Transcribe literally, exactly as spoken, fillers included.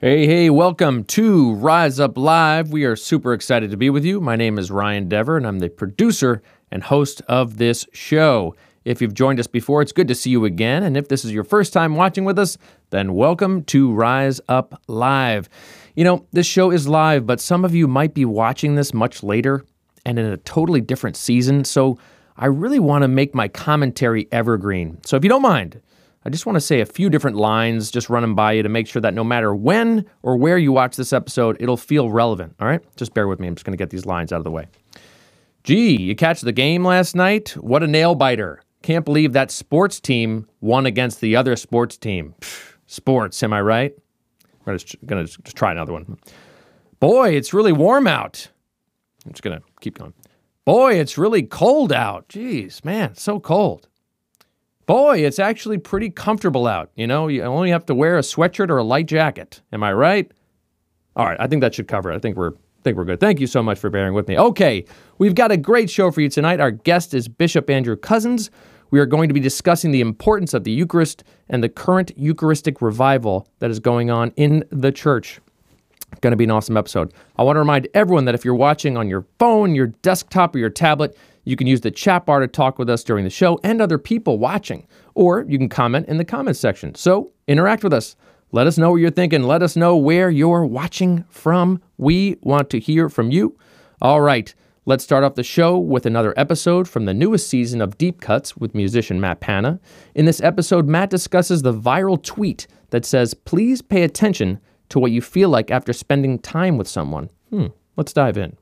Hey, hey, welcome to Rise Up Live. We are super excited to be with you. My name is Ryan Dever, and I'm the producer and host of this show. If you've joined us before, it's good to see you again. And if this is your first time watching with us, then welcome to Rise Up Live. You know, this show is live, but some of you might be watching this much later and in a totally different season. So I really want to make my commentary evergreen. So if you don't mind, I just want to say a few different lines, just run them by you to make sure that no matter when or where you watch this episode, it'll feel relevant, all right? Just bear with me. I'm just going to get these lines out of the way. Gee, you catch the game last night? What a nail-biter. Can't believe that sports team won against the other sports team. Pfft, sports, am I right? I'm just going to just try another one. Boy, it's really warm out. I'm just going to keep going. Boy, it's really cold out. Jeez, man, it's so cold. Boy, it's actually pretty comfortable out. You know, you only have to wear a sweatshirt or a light jacket. Am I right? All right, I think that should cover it. I think we're I think we're good. Thank you so much for bearing with me. Okay, we've got a great show for you tonight. Our guest is Bishop Andrew Cozzens. We are going to be discussing the importance of the Eucharist and the current Eucharistic revival that is going on in the church. Going to be an awesome episode. I want to remind everyone that if you're watching on your phone, your desktop, or your tablet, you can use the chat bar to talk with us during the show and other people watching, or you can comment in the comments section. So interact with us. Let us know what you're thinking. Let us know where you're watching from. We want to hear from you. All right, let's start off the show with another episode from the newest season of Deep Cuts with musician Matt Pana. In this episode, Matt discusses the viral tweet that says, "Please pay attention to what you feel like after spending time with someone." Hmm, let's dive in.